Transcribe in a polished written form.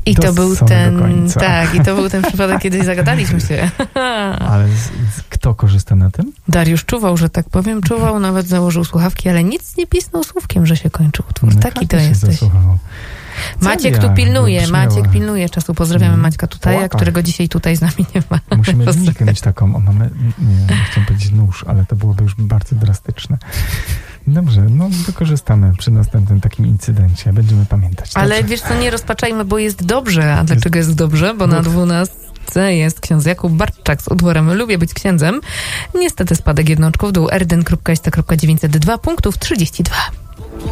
I to był ten, tak, i to był ten przypadek, kiedy zagadaliśmy się. Ale kto korzysta na tym? Dariusz czuwał, że tak powiem, nawet założył słuchawki, ale nic nie pisnął słówkiem, że się kończy utwór. No, taki to jesteś. Maciek tu pilnuje, Maciek pilnuje czasu. Pozdrawiamy Maćka Tutaja, którego dzisiaj tutaj z nami nie ma. Musimy linijkę mieć taką, mamy, nie chcę powiedzieć nóż, ale to byłoby już bardzo drastyczne. Dobrze, wykorzystamy przy następnym takim incydencie. Będziemy pamiętać. Ale dobrze? Wiesz co, nie rozpaczajmy, bo jest dobrze. A dlaczego jest dobrze? Bo na 12 jest ksiądz Jakub Bartczak z utworem Lubię być księdzem. Niestety spadek jednoczków w dół r1.st.902 punktów 32.